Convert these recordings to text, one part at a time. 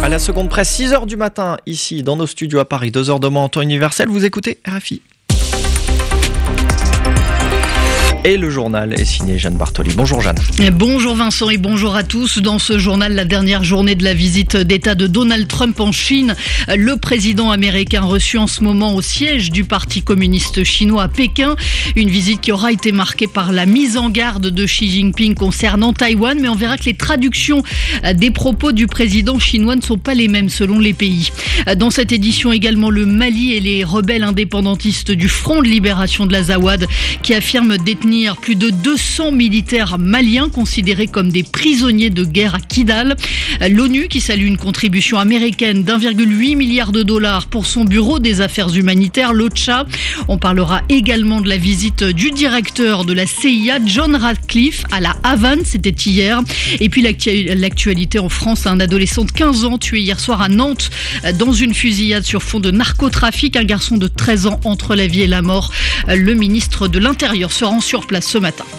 À la seconde presse, 6h du matin, ici, dans nos studios à Paris, 2h demain en temps universel, vous écoutez RFI. Et le journal est signé Jeanne Bartoli. Bonjour Jeanne. Bonjour Vincent et bonjour à tous. Dans ce journal, la dernière journée de la visite d'État de Donald Trump en Chine. Le président américain reçu en ce moment au siège du Parti communiste chinois à Pékin. Une visite qui aura été marquée par la mise en garde de Xi Jinping concernant Taïwan. Mais on verra que les traductions des propos du président chinois ne sont pas les mêmes selon les pays. Dans cette édition également, le Mali et les rebelles indépendantistes du Front de libération de l'Azawad qui affirment détenir plus de 200 militaires maliens considérés comme des prisonniers de guerre à Kidal. L'ONU qui salue une contribution américaine d'1,8 milliard de dollars pour son bureau des affaires humanitaires, l'OCHA. On parlera également de la visite du directeur de la CIA, John Ratcliffe, à la Havane, c'était hier. Et puis l'actualité en France, un adolescent de 15 ans tué hier soir à Nantes dans une fusillade sur fond de narcotrafic. Un garçon de 13 ans entre la vie et la mort. Le ministre de l'Intérieur se rend sur place ce matin.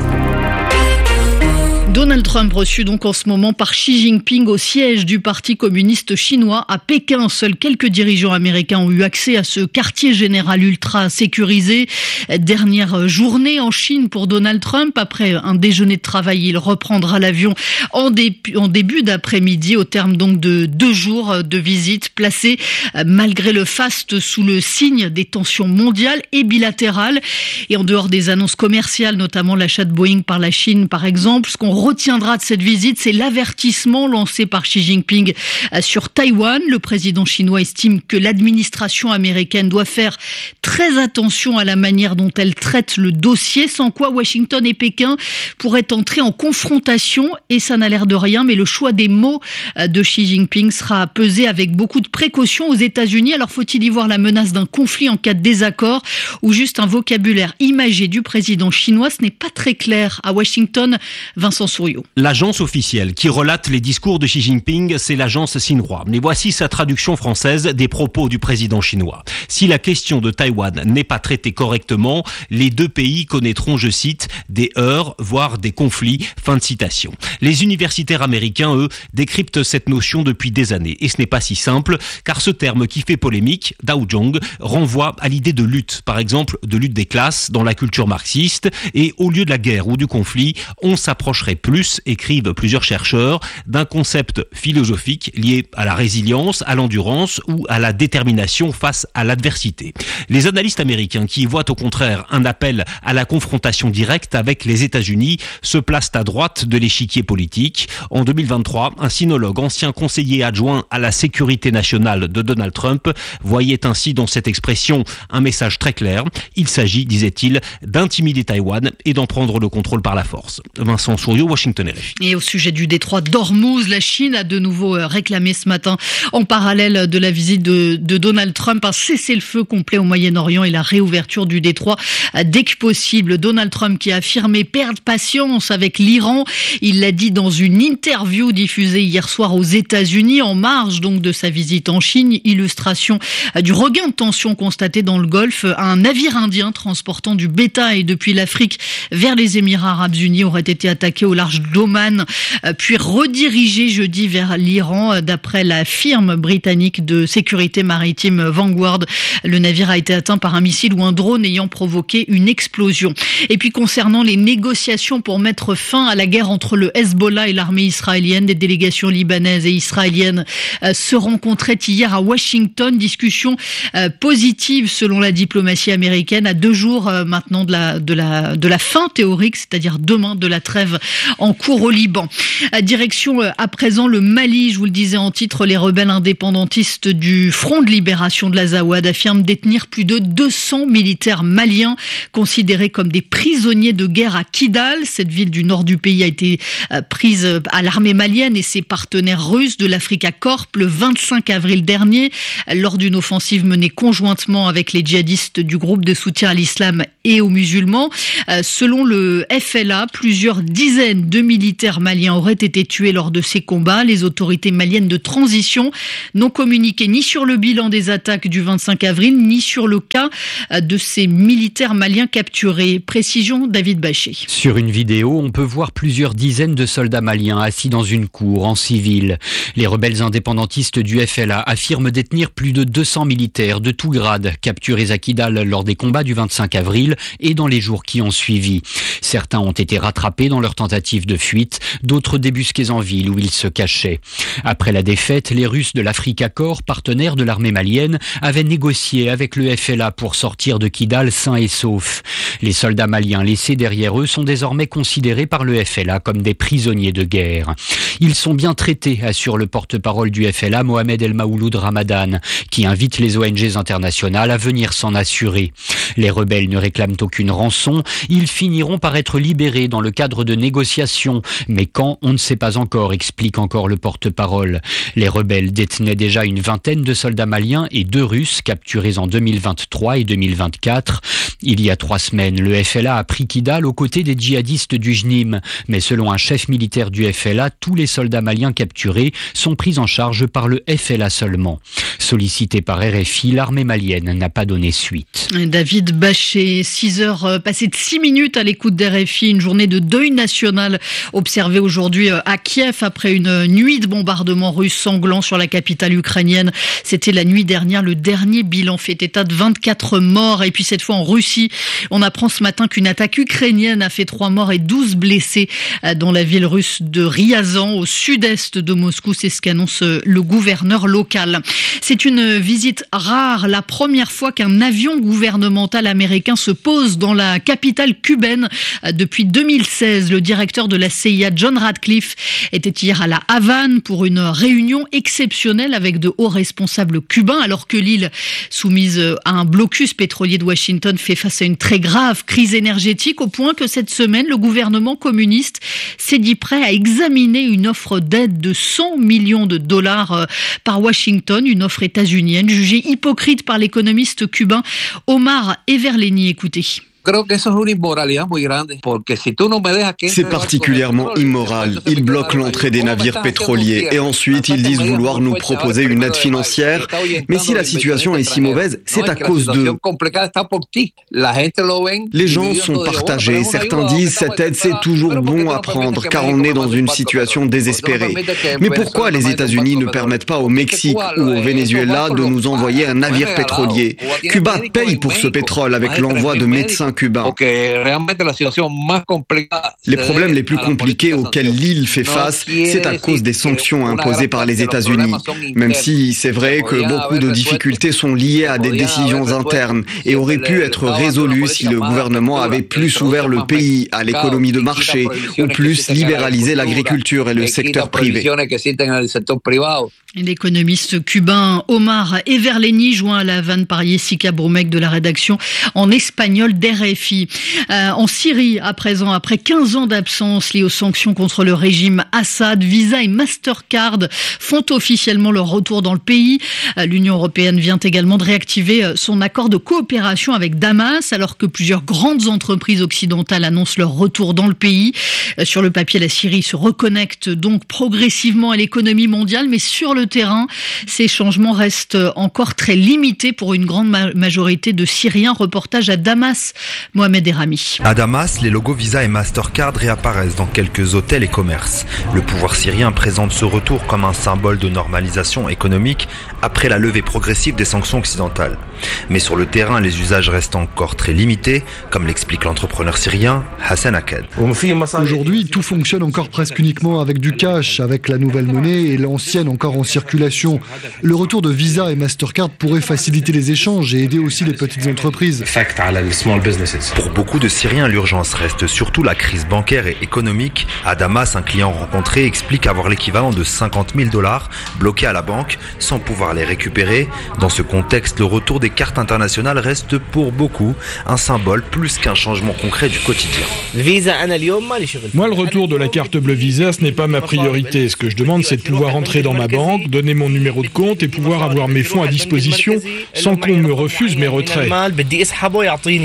Donald Trump reçu donc en ce moment par Xi Jinping au siège du Parti communiste chinois à Pékin. Seuls quelques dirigeants américains ont eu accès à ce quartier général ultra sécurisé. Dernière journée en Chine pour Donald Trump. Après un déjeuner de travail, il reprendra l'avion en début d'après-midi au terme donc de 2 jours de visite placés malgré le faste sous le signe des tensions mondiales et bilatérales. Et en dehors des annonces commerciales, notamment l'achat de Boeing par la Chine par exemple, ce qu'on retiendra de cette visite, c'est l'avertissement lancé par Xi Jinping sur Taïwan. Le président chinois estime que l'administration américaine doit faire très attention à la manière dont elle traite le dossier, sans quoi Washington et Pékin pourraient entrer en confrontation. Et ça n'a l'air de rien, mais le choix des mots de Xi Jinping sera pesé avec beaucoup de précautions aux États-Unis. Alors faut-il y voir la menace d'un conflit en cas de désaccord ou juste un vocabulaire imagé du président chinois? Ce n'est pas très clair à Washington. Vincent Souriau. L'agence officielle qui relate les discours de Xi Jinping, c'est l'agence Xinhua. Mais voici sa traduction française des propos du président chinois. Si la question de Taïwan n'est pas traitée correctement, les deux pays connaîtront, je cite, des heurts, voire des conflits. Fin de citation. Les universitaires américains, eux, décryptent cette notion depuis des années. Et ce n'est pas si simple, car ce terme qui fait polémique, Daojong, renvoie à l'idée de lutte. Par exemple, de lutte des classes dans la culture marxiste. Et au lieu de la guerre ou du conflit, on s'approcherait plus, écrivent plusieurs chercheurs, d'un concept philosophique lié à la résilience, à l'endurance ou à la détermination face à l'adversité. Les analystes américains qui voient au contraire un appel à la confrontation directe avec les États-Unis se placent à droite de l'échiquier politique. En 2023, un sinologue, ancien conseiller adjoint à la sécurité nationale de Donald Trump, voyait ainsi dans cette expression un message très clair. Il s'agit, disait-il, d'intimider Taïwan et d'en prendre le contrôle par la force. Vincent Souriau, Washington RFI. Et au sujet du détroit d'Ormuz, la Chine a de nouveau réclamé ce matin, en parallèle de la visite de Donald Trump, un cessez-le-feu complet au Moyen-Orient et la réouverture du détroit dès que possible. Donald Trump qui a affirmé perdre patience avec l'Iran. Il l'a dit dans une interview diffusée hier soir aux États-Unis, en marge donc de sa visite en Chine. Illustration du regain de tension constaté dans le Golfe. Un navire indien transportant du bétail depuis l'Afrique vers les Émirats arabes unis aurait été attaqué au large d'Oman, puis redirigé jeudi vers l'Iran. D'après la firme britannique de sécurité maritime Vanguard, le navire a été atteint par un missile ou un drone ayant provoqué une explosion. Et puis concernant les négociations pour mettre fin à la guerre entre le Hezbollah et l'armée israélienne, des délégations libanaises et israéliennes se rencontraient hier à Washington. Discussion positive selon la diplomatie américaine à 2 jours maintenant de la fin théorique, c'est-à-dire demain, de la trêve en cours au Liban. Direction à présent le Mali, je vous le disais en titre, les rebelles indépendantistes du Front de libération de l'Azawad affirment détenir plus de 200 militaires maliens considérés comme des prisonniers de guerre à Kidal. Cette ville du nord du pays a été prise à l'armée malienne et ses partenaires russes de l'Africa Corps le 25 avril dernier lors d'une offensive menée conjointement avec les djihadistes du groupe de soutien à l'islam et aux musulmans. Selon le FLA, plusieurs dizaines semaine, 2 militaires maliens auraient été tués lors de ces combats. Les autorités maliennes de transition n'ont communiqué ni sur le bilan des attaques du 25 avril, ni sur le cas de ces militaires maliens capturés. Précision, David Bachet. Sur une vidéo, on peut voir plusieurs dizaines de soldats maliens assis dans une cour en civil. Les rebelles indépendantistes du FLA affirment détenir plus de 200 militaires de tout grade capturés à Kidal lors des combats du 25 avril et dans les jours qui ont suivi. Certains ont été rattrapés dans leur tentative de fuite, d'autres débusqués en ville où ils se cachaient. Après la défaite, les Russes de l'Africa Corps, partenaires de l'armée malienne, avaient négocié avec le FLA pour sortir de Kidal sains et saufs. Les soldats maliens laissés derrière eux sont désormais considérés par le FLA comme des prisonniers de guerre. Ils sont bien traités, assure le porte-parole du FLA, Mohamed El Maouloud Ramadan, qui invite les ONG internationales à venir s'en assurer. Les rebelles ne réclament aucune rançon, ils finiront par être libérés dans le cadre de négociations. Mais quand, on ne sait pas encore, explique encore le porte-parole. Les rebelles détenaient déjà une vingtaine de soldats maliens et 2 Russes capturés en 2023 et 2024. Il y a 3 semaines, le FLA a pris Kidal aux côtés des djihadistes du JNIM. Mais selon un chef militaire du FLA, tous les soldats maliens capturés sont pris en charge par le FLA seulement. Sollicité par RFI, l'armée malienne n'a pas donné suite. David Bachet, 6 heures passées de 6 minutes à l'écoute d'RFI, une journée de deuil national observée aujourd'hui à Kiev après une nuit de bombardements russes sanglants sur la capitale ukrainienne. C'était la nuit dernière, le dernier bilan fait état de 24 morts. Et puis cette fois en Russie, on apprend ce matin qu'une attaque ukrainienne a fait 3 morts et 12 blessés dans la ville russe de Ryazan, au sud-est de Moscou. C'est ce qu'annonce le gouverneur local. C'est une visite rare, la première fois qu'un avion gouvernemental américain se pose dans la capitale cubaine depuis 2016. Le directeur de la CIA, John Ratcliffe, était hier à La Havane pour une réunion exceptionnelle avec de hauts responsables cubains, alors que l'île, soumise à un blocus pétrolier de Washington, fait face à une très grave crise énergétique, au point que cette semaine, le gouvernement communiste s'est dit prêt à examiner une offre d'aide de 100 millions de dollars par Washington, une offre états-unienne jugée hypocrite par l'économiste cubain Omar Everleni. Écoutez. C'est particulièrement immoral. Ils bloquent l'entrée des navires pétroliers et ensuite ils disent vouloir nous proposer une aide financière. Mais si la situation est si mauvaise, c'est à cause d'eux. Les gens sont partagés. Certains disent cette aide c'est toujours bon à prendre car on est dans une situation désespérée. Mais pourquoi les États-Unis ne permettent pas au Mexique ou au Venezuela de nous envoyer un navire pétrolier? Cuba paye pour ce pétrole avec l'envoi de médecins cubains. Les problèmes les plus compliqués auxquels l'île fait face, c'est à cause des sanctions imposées par les États-Unis. Même si c'est vrai que beaucoup de difficultés sont liées à des décisions internes et auraient pu être résolues si le gouvernement avait plus ouvert le pays à l'économie de marché ou plus libéralisé l'agriculture et le secteur privé. L'économiste cubain Omar Everleni, joint à La Havane par Jessica Bromek de la rédaction en espagnol d'RFI. En Syrie, à présent, après 15 ans d'absence liés aux sanctions contre le régime Assad, Visa et Mastercard font officiellement leur retour dans le pays. L'Union européenne vient également de réactiver son accord de coopération avec Damas, alors que plusieurs grandes entreprises occidentales annoncent leur retour dans le pays. Sur le papier, la Syrie se reconnecte donc progressivement à l'économie mondiale, mais sur le terrain, ces changements restent encore très limités pour une grande majorité de Syriens. Reportage à Damas, Mohamed Erami. À Damas, les logos Visa et Mastercard réapparaissent dans quelques hôtels et commerces. Le pouvoir syrien présente ce retour comme un symbole de normalisation économique après la levée progressive des sanctions occidentales. Mais sur le terrain, les usages restent encore très limités, comme l'explique l'entrepreneur syrien Hassan Aked. Aujourd'hui, tout fonctionne encore presque uniquement avec du cash, avec la nouvelle monnaie et l'ancienne encore en circulation. Le retour de Visa et Mastercard pourrait faciliter les échanges et aider aussi les petites entreprises. Pour beaucoup de Syriens, l'urgence reste surtout la crise bancaire et économique. À Damas, un client rencontré explique avoir l'équivalent de 50 000 $ bloqués à la banque sans pouvoir les récupérer. Dans ce contexte, le retour des cartes internationales reste pour beaucoup un symbole plus qu'un changement concret du quotidien. Moi, le retour de la carte bleue Visa, ce n'est pas ma priorité. Ce que je demande, c'est de pouvoir entrer dans ma banque, donner mon numéro de compte et pouvoir avoir mes fonds à disposition sans qu'on me refuse mes retraits.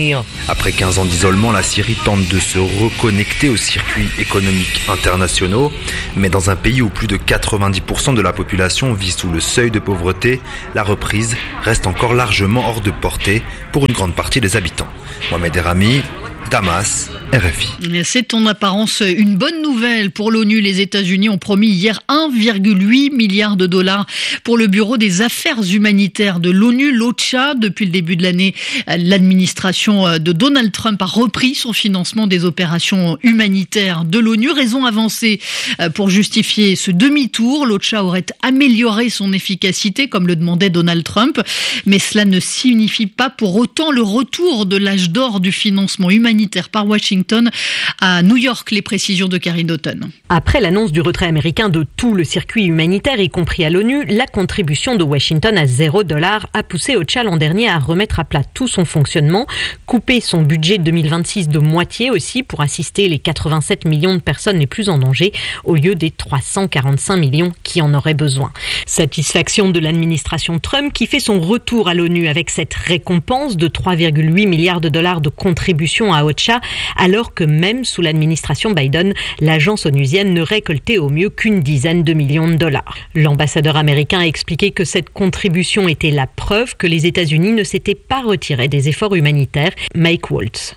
Après 15 ans d'isolement, la Syrie tente de se reconnecter aux circuits économiques internationaux. Mais dans un pays où plus de 90% de la population vit sous le seuil de pauvreté, la reprise reste encore largement hors de portée pour une grande partie des habitants. Mohamed Erami, Damas, RFI. C'est en apparence une bonne nouvelle pour l'ONU. Les États-Unis ont promis hier 1,8 milliard de dollars pour le Bureau des Affaires humanitaires de l'ONU, l'OCHA. Depuis le début de l'année, l'administration de Donald Trump a repris son financement des opérations humanitaires de l'ONU. Raison avancée pour justifier ce demi-tour. L'OCHA aurait amélioré son efficacité, comme le demandait Donald Trump. Mais cela ne signifie pas pour autant le retour de l'âge d'or du financement humanitaire par Washington. À New York, les précisions de Karine Houghton. Après l'annonce du retrait américain de tout le circuit humanitaire, y compris à l'ONU, la contribution de Washington à $0 a poussé OCHA l'an dernier à remettre à plat tout son fonctionnement, couper son budget 2026 de moitié aussi pour assister les 87 millions de personnes les plus en danger au lieu des 345 millions qui en auraient besoin. Satisfaction de l'administration Trump qui fait son retour à l'ONU avec cette récompense de 3,8 milliards de dollars de contribution à OCHA, alors que même sous l'administration Biden, l'agence onusienne ne récoltait au mieux qu'une dizaine de millions de dollars. L'ambassadeur américain a expliqué que cette contribution était la preuve que les États-Unis ne s'étaient pas retirés des efforts humanitaires. Mike Waltz.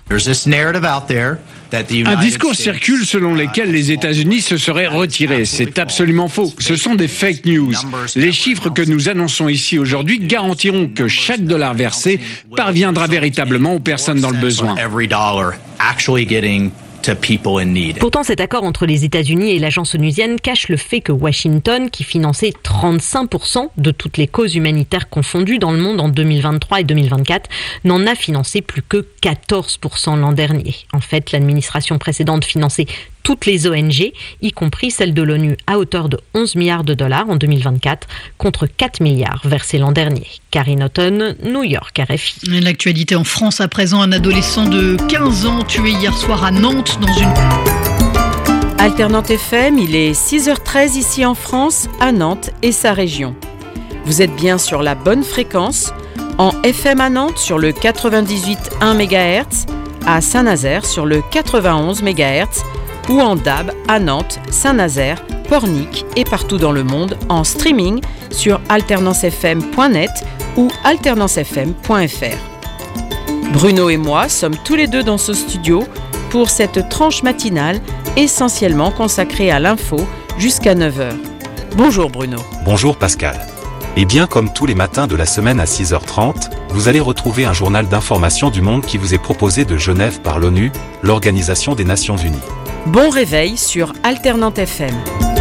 Un discours circule selon lequel les États-Unis se seraient retirés. C'est absolument faux. Ce sont des fake news. Les chiffres que nous annonçons ici aujourd'hui garantiront que chaque dollar versé parviendra véritablement aux personnes dans le besoin. Pourtant, cet accord entre les États-Unis et l'agence onusienne cache le fait que Washington, qui finançait 35% de toutes les causes humanitaires confondues dans le monde en 2023 et 2024, n'en a financé plus que 14% l'an dernier. En fait, l'administration précédente finançait toutes les ONG, y compris celles de l'ONU, à hauteur de 11 milliards de dollars en 2024, contre 4 milliards versés l'an dernier. Karine Houghton, New York, RFI. L'actualité en France à présent, un adolescent de 15 ans tué hier soir à Nantes dans une... Alternante FM, il est 6h13 ici en France, à Nantes et sa région. Vous êtes bien sur la bonne fréquence, en FM à Nantes sur le 98,1 MHz, à Saint-Nazaire sur le 91 MHz, ou en DAB à Nantes, Saint-Nazaire, Pornic et partout dans le monde en streaming sur alternancefm.net ou alternancefm.fr. Bruno et moi sommes tous les deux dans ce studio pour cette tranche matinale essentiellement consacrée à l'info jusqu'à 9h. Bonjour Bruno. Bonjour Pascal. Et bien comme tous les matins de la semaine à 6h30, vous allez retrouver un journal d'information du monde qui vous est proposé de Genève par l'ONU, l'Organisation des Nations Unies. Bon réveil sur Alternante FM.